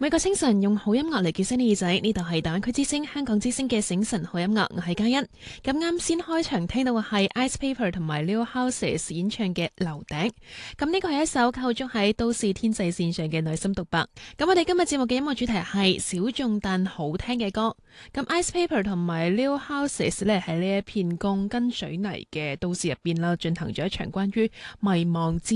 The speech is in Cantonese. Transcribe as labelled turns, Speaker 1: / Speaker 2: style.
Speaker 1: 每個清晨用好音樂嚟叫醒你耳仔，呢度係大灣區之聲香港之聲嘅醒晨好音樂，我係嘉欣。咁啱先開場聽到嘅係 Ice Paper 同埋 Lil Houses 演唱嘅樓頂。咁呢個係一首構築喺都市天際線上嘅內心獨白。咁我哋今日節目嘅音樂主題係小眾但好聽嘅歌。咁 Ice Paper 同埋 Lil Houses 咧喺呢一片鋼筋水泥嘅都市入邊啦，進行咗一場關於迷茫